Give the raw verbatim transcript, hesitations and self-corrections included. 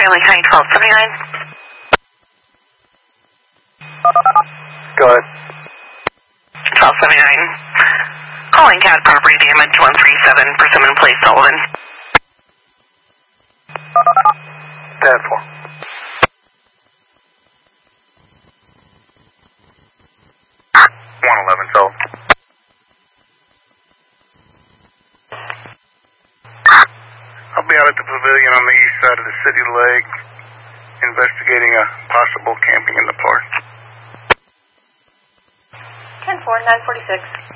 Fairleigh County twelve seventy-nine. Go ahead. twelve seventy-nine. Calling cat property damage one three seven Persimmon Place, Sullivan. ten four. one eleven, so. I'll be out at the pavilion on the east side of the city lake, investigating a possible camping in the park. ten four, nine forty-six.